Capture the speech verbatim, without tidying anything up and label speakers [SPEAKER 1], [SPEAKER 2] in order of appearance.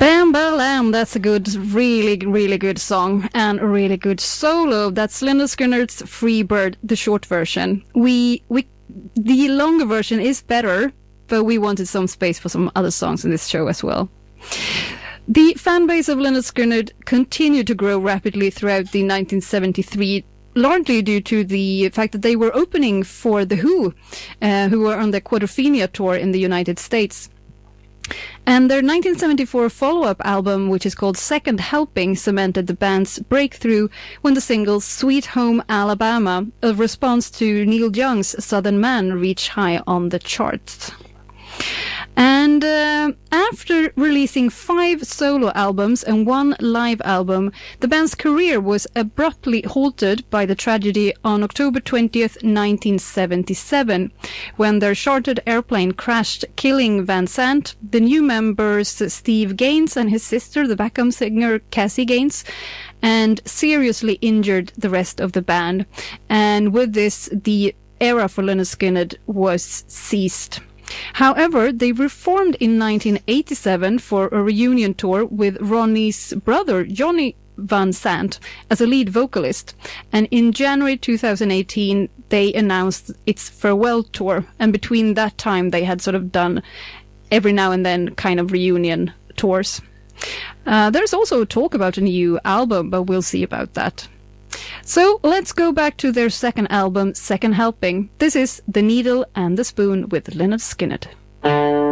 [SPEAKER 1] Bam Bam, that's a good, really, really good song and a really good solo. That's Lynyrd Skynyrd's Free Bird, the short version. We, we, the longer version is better, but we wanted some space for some other songs in this show as well. The fan base of Lynyrd Skynyrd continued to grow rapidly throughout the nineteen seventy-three, largely due to the fact that they were opening for The Who, uh, who were on the Quadrophenia tour in the United States. And their nineteen seventy-four follow-up album, which is called Second Helping, cemented the band's breakthrough when the single Sweet Home Alabama, a response to Neil Young's Southern Man, reached high on the charts. And uh, after releasing five solo albums and one live album, the band's career was abruptly halted by the tragedy on October twentieth, nineteen seventy-seven, when their chartered airplane crashed, killing Van Sant, the new members Steve Gaines and his sister, the backup singer Cassie Gaines, and seriously injured the rest of the band. And with this, the era for Lynyrd Skynyrd was ceased. However, they reformed in nineteen eighty-seven for a reunion tour with Ronnie's brother, Johnny Van Sant, as a lead vocalist. And in January two thousand eighteen, they announced its farewell tour. And between that time, they had sort of done every now and then kind of reunion tours. Uh, there's also talk about a new album, but we'll see about that. So let's go back to their second album, Second Helping. This is The Needle and the Spoon with Lynyrd Skynyrd.